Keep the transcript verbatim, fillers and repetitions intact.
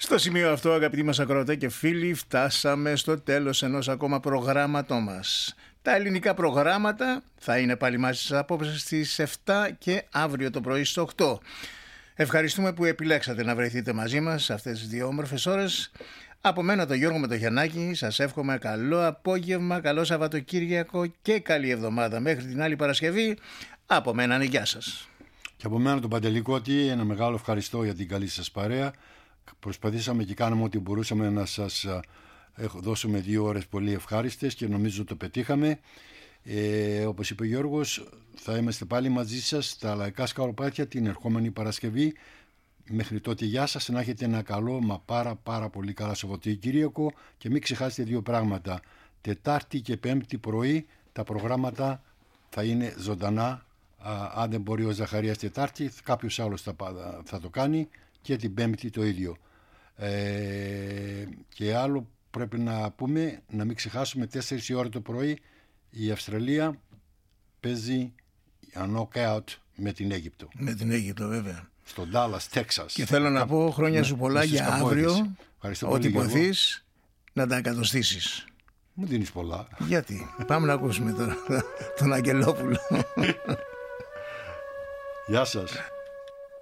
Στο σημείο αυτό, αγαπητοί μας ακροατές και φίλοι, φτάσαμε στο τέλος ενός ακόμα προγράμματό μας. Τα ελληνικά προγράμματα θα είναι πάλι μαζί σας απόψε στις επτά και αύριο το πρωί στις οκτώ. Ευχαριστούμε που επιλέξατε να βρεθείτε μαζί μας αυτές τις δύο όμορφες ώρες. Από μένα τον Γιώργο με το Γιαννάκη σας εύχομαι καλό απόγευμα, καλό Σαββατοκύριακο και καλή εβδομάδα μέχρι την άλλη Παρασκευή. Από μένα, γεια σας. Και από μένα τον Παντελή Κώτη, ένα μεγάλο ευχαριστώ για την καλή σας παρέα. Προσπαθήσαμε και κάναμε ό,τι μπορούσαμε να σας δώσουμε δύο ώρες πολύ ευχάριστες και νομίζω το πετύχαμε. Ε, όπως είπε ο Γιώργος, θα είμαστε πάλι μαζί σας στα Λαϊκά Σκαλοπάτια την ερχόμενη Παρασκευή. Μέχρι τότε γεια σας, να έχετε ένα καλό μα πάρα πάρα πολύ καλά Σαββατοκύριακο και μην ξεχάσετε δύο πράγματα. Τετάρτη και Πέμπτη πρωί τα προγράμματα θα είναι ζωντανά. Α, αν δεν μπορεί ο Ζαχαρίας Τετάρτη, κάποιος άλλος θα, θα το κάνει και την Πέμπτη το ίδιο. Ε, και άλλο πρέπει να πούμε, να μην ξεχάσουμε, τέσσερις η ώρα το πρωί η Αυστραλία παίζει knockout με την Αίγυπτο. Με την Αίγυπτο βέβαια. Στο Dallas, Texas. Και θέλω να πω χρόνια σου πολλά για αύριο. Ό,τι ποθείς να τα εκατοστήσεις. Μου δίνεις πολλά. Γιατί. Πάμε να ακούσουμε τώρα τον Αγγελόπουλο. Γεια σας.